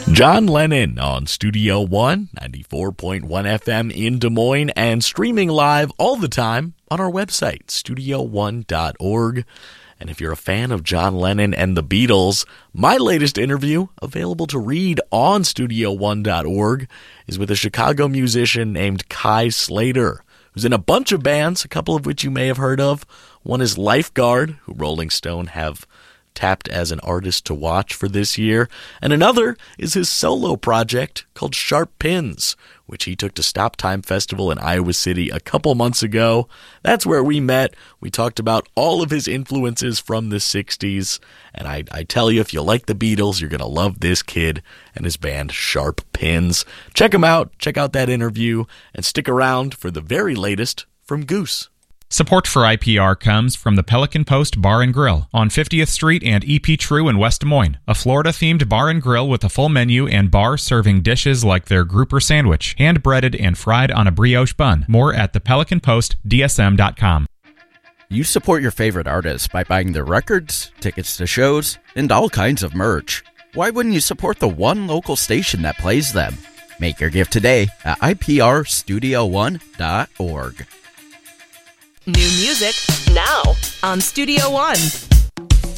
John Lennon on Studio One, 94.1 FM in Des Moines, and streaming live all the time on our website, studio1.org. And if you're a fan of John Lennon and the Beatles, my latest interview, available to read on studio1.org, is with a Chicago musician named Kai Slater, who's in a bunch of bands, a couple of which you may have heard of. One is Lifeguard, who Rolling Stone have tapped as an artist to watch for this year, and another is his solo project called Sharp Pins, which he took to Stop Time Festival in Iowa City a couple months ago. That's where we met. We talked about all of his influences from the 60s, and I tell you, if you like the Beatles, you're going to love this kid and his band Sharp Pins. Check him out, check out that interview, and stick around for the very latest from Goose. Support for IPR comes from the Pelican Post Bar and Grill on 50th Street and EP True in West Des Moines, a Florida-themed bar and grill with a full menu and bar serving dishes like their grouper sandwich, hand-breaded and fried on a brioche bun. More at thepelicanpostdsm.com. You support your favorite artists by buying their records, tickets to shows, and all kinds of merch. Why wouldn't you support the one local station that plays them? Make your gift today at iprstudio1.org. New music now on Studio One.